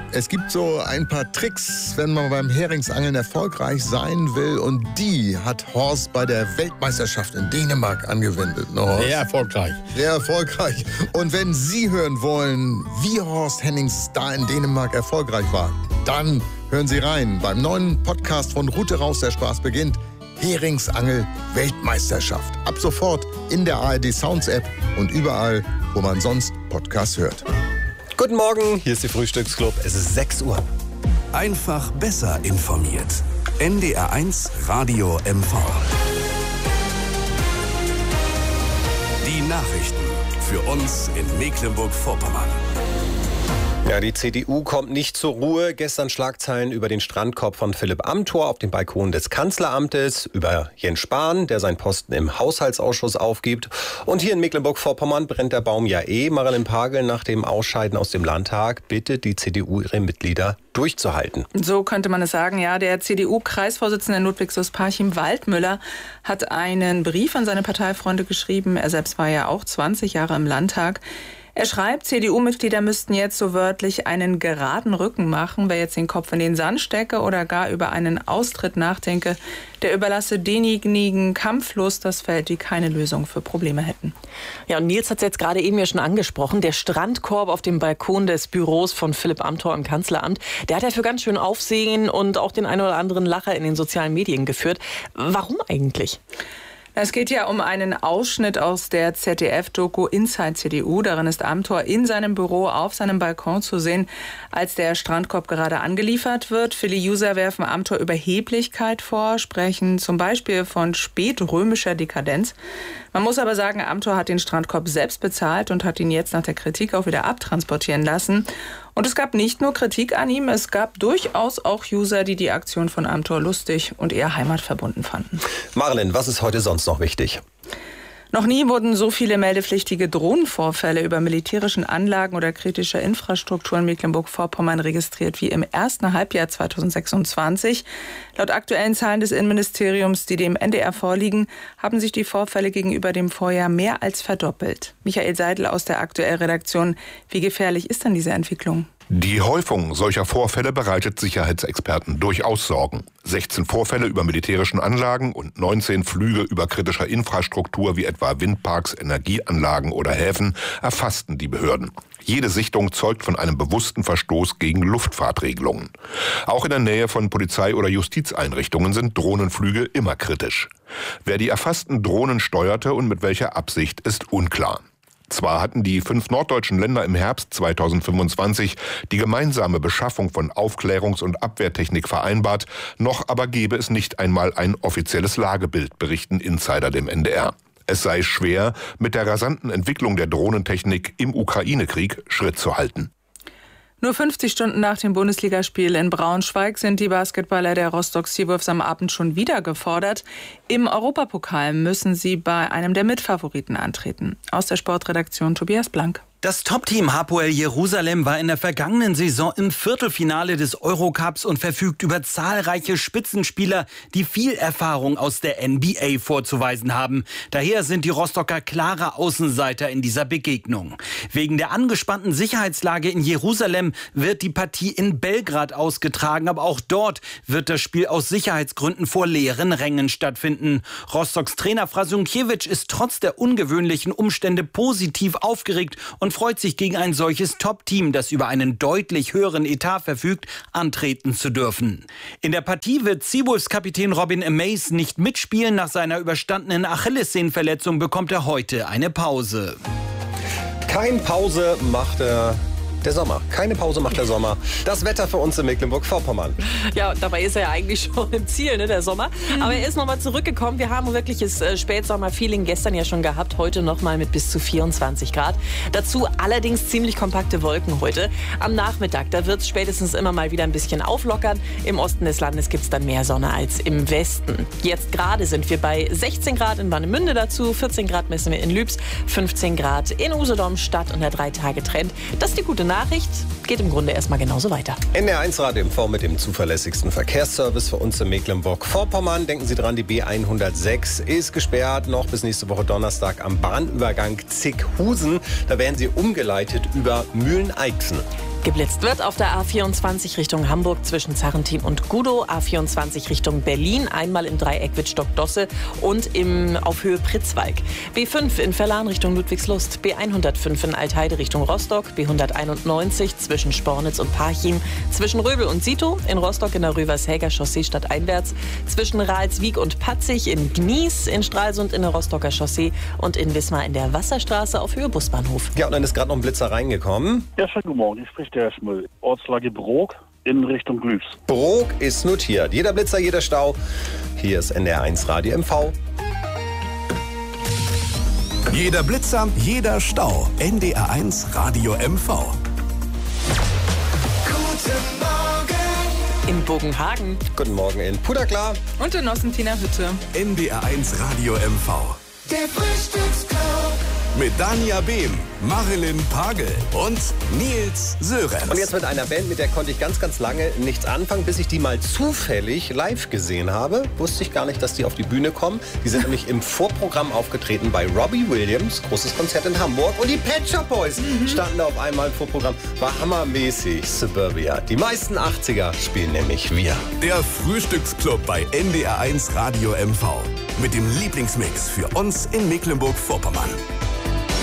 Es gibt so ein paar Tricks, wenn man beim Heringsangeln erfolgreich sein will. Und die hat Horst bei der Weltmeisterschaft in Dänemark angewendet. Ne, Horst? Sehr erfolgreich. Sehr erfolgreich. Und wenn Sie hören wollen, wie Horst Hennings da in Dänemark erfolgreich war, dann hören Sie rein beim neuen Podcast von Route raus, der Spaß beginnt. Heringsangel Weltmeisterschaft. Ab sofort in der ARD Sounds App und überall, wo man sonst Podcasts hört. Guten Morgen, hier ist die Frühstücksclub. Es ist 6 Uhr. Einfach besser informiert. NDR1 Radio MV. Die Nachrichten für uns in Mecklenburg-Vorpommern. Ja, die CDU kommt nicht zur Ruhe. Gestern Schlagzeilen über den Strandkorb von Philipp Amthor auf dem Balkon des Kanzleramtes, über Jens Spahn, der seinen Posten im Haushaltsausschuss aufgibt. Und hier in Mecklenburg-Vorpommern brennt der Baum ja eh. Marilyn Pagel nach dem Ausscheiden aus dem Landtag bittet die CDU, ihre Mitglieder durchzuhalten. So könnte man es sagen, ja. Der CDU-Kreisvorsitzende Ludwigslust-Parchim-Waldmüller hat einen Brief an seine Parteifreunde geschrieben. Er selbst war ja auch 20 Jahre im Landtag. Er schreibt, CDU-Mitglieder müssten jetzt so wörtlich einen geraden Rücken machen. Wer jetzt den Kopf in den Sand stecke oder gar über einen Austritt nachdenke, der überlasse denjenigen kampflos das Feld, die keine Lösung für Probleme hätten. Ja, und Nils hat es jetzt gerade eben ja schon angesprochen. Der Strandkorb auf dem Balkon des Büros von Philipp Amthor im Kanzleramt, der hat ja für ganz schön Aufsehen und auch den einen oder anderen Lacher in den sozialen Medien geführt. Warum eigentlich? Es geht ja um einen Ausschnitt aus der ZDF-Doku Inside CDU. Darin ist Amthor in seinem Büro auf seinem Balkon zu sehen, als der Strandkorb gerade angeliefert wird. Viele User werfen Amthor Überheblichkeit vor, sprechen zum Beispiel von spätrömischer Dekadenz. Man muss aber sagen, Amthor hat den Strandkorb selbst bezahlt und hat ihn jetzt nach der Kritik auch wieder abtransportieren lassen. Und es gab nicht nur Kritik an ihm, es gab durchaus auch User, die die Aktion von Amthor lustig und eher heimatverbunden fanden. Marilyn, was ist heute sonst noch wichtig? Noch nie wurden so viele meldepflichtige Drohnenvorfälle über militärischen Anlagen oder kritischer Infrastruktur in Mecklenburg-Vorpommern registriert wie im ersten Halbjahr 2026. Laut aktuellen Zahlen des Innenministeriums, die dem NDR vorliegen, haben sich die Vorfälle gegenüber dem Vorjahr mehr als verdoppelt. Michael Seidel aus der Aktuell-Redaktion. Wie gefährlich ist denn diese Entwicklung? Die Häufung solcher Vorfälle bereitet Sicherheitsexperten durchaus Sorgen. 16 Vorfälle über militärischen Anlagen und 19 Flüge über kritischer Infrastruktur wie etwa Windparks, Energieanlagen oder Häfen erfassten die Behörden. Jede Sichtung zeugt von einem bewussten Verstoß gegen Luftfahrtregelungen. Auch in der Nähe von Polizei- oder Justizeinrichtungen sind Drohnenflüge immer kritisch. Wer die erfassten Drohnen steuerte und mit welcher Absicht, ist unklar. Zwar hatten die 5 norddeutschen Länder im Herbst 2025 die gemeinsame Beschaffung von Aufklärungs- und Abwehrtechnik vereinbart, noch aber gebe es nicht einmal ein offizielles Lagebild, berichten Insider dem NDR. Es sei schwer, mit der rasanten Entwicklung der Drohnentechnik im Ukraine-Krieg Schritt zu halten. Nur 50 Stunden nach dem Bundesligaspiel in Braunschweig sind die Basketballer der Rostock Seawolves am Abend schon wieder gefordert. Im Europapokal müssen sie bei einem der Mitfavoriten antreten. Aus der Sportredaktion Tobias Blank. Das Top-Team Hapoel Jerusalem war in der vergangenen Saison im Viertelfinale des Eurocups und verfügt über zahlreiche Spitzenspieler, die viel Erfahrung aus der NBA vorzuweisen haben. Daher sind die Rostocker klare Außenseiter in dieser Begegnung. Wegen der angespannten Sicherheitslage in Jerusalem wird die Partie in Belgrad ausgetragen, aber auch dort wird das Spiel aus Sicherheitsgründen vor leeren Rängen stattfinden. Rostocks Trainer Frasunkiewicz ist trotz der ungewöhnlichen Umstände positiv aufgeregt und freut sich, gegen ein solches Top-Team, das über einen deutlich höheren Etat verfügt, antreten zu dürfen. In der Partie wird Seawolves-Kapitän Robin Amaze nicht mitspielen. Nach seiner überstandenen Achillessehnenverletzung bekommt er heute eine Pause. Keine Pause macht der Sommer. Keine Pause macht der Sommer. Das Wetter für uns in Mecklenburg-Vorpommern. Ja, dabei ist er ja eigentlich schon im Ziel, ne, der Sommer. Aber er ist nochmal zurückgekommen. Wir haben wirkliches Spätsommer-Feeling gestern ja schon gehabt. Heute nochmal mit bis zu 24 Grad. Dazu allerdings ziemlich kompakte Wolken heute. Am Nachmittag, da wird es spätestens immer mal wieder ein bisschen auflockern. Im Osten des Landes gibt es dann mehr Sonne als im Westen. Jetzt gerade sind wir bei 16 Grad in Warnemünde dazu. 14 Grad messen wir in Lübs. 15 Grad in Usedom Stadt und der 3-Tage-Trend. Das ist die gute Nachricht, geht im Grunde erstmal genauso weiter. NDR1 Radio MV mit dem zuverlässigsten Verkehrsservice für uns in Mecklenburg-Vorpommern. Denken Sie dran, die B106 ist gesperrt, noch bis nächste Woche Donnerstag am Bahnübergang Zickhusen. Da werden Sie umgeleitet über Mühlen-Eichsen. Geblitzt wird auf der A24 Richtung Hamburg zwischen Zarrentin und Gudow, A24 Richtung Berlin, einmal im Dreieck Wittstock-Dosse und auf Höhe Pritzwalk. B5 in Verlan Richtung Ludwigslust, B105 in Altheide Richtung Rostock, B191 zwischen Spornitz und Parchim, zwischen Röbel und Sito, in Rostock in der Rövershäger Chaussee stadteinwärts, zwischen Ralswiek und Patzig, in Gnies, in Stralsund in der Rostocker Chaussee und in Wismar in der Wasserstraße auf Höhe Busbahnhof. Ja, und dann ist gerade noch ein Blitzer reingekommen. Ja, schönen guten Morgen. Ich spricht der Schmull. Ortslage Brok in Richtung Glüfs. Brok ist notiert. Jeder Blitzer, jeder Stau. Hier ist NDR1 Radio MV. Jeder Blitzer, jeder Stau. NDR1 Radio MV. In Bogenhagen. Guten Morgen in Puderklar. Und in Ossentina Hütte. NDR1 Radio MV. Der Frühstücksclub. Mit Dania Behm, Marilyn Pagel und Nils Sörenz. Und jetzt mit einer Band, mit der konnte ich ganz, ganz lange nichts anfangen, bis ich die mal zufällig live gesehen habe. Wusste ich gar nicht, dass die auf die Bühne kommen. Die sind nämlich im Vorprogramm aufgetreten bei Robbie Williams, großes Konzert in Hamburg. Und die Pet Shop Boys standen da auf einmal im Vorprogramm. War hammermäßig, Suburbia. Die meisten 80er spielen nämlich wir. Der Frühstücksclub bei NDR1 Radio MV. Mit dem Lieblingsmix für uns in Mecklenburg-Vorpommern.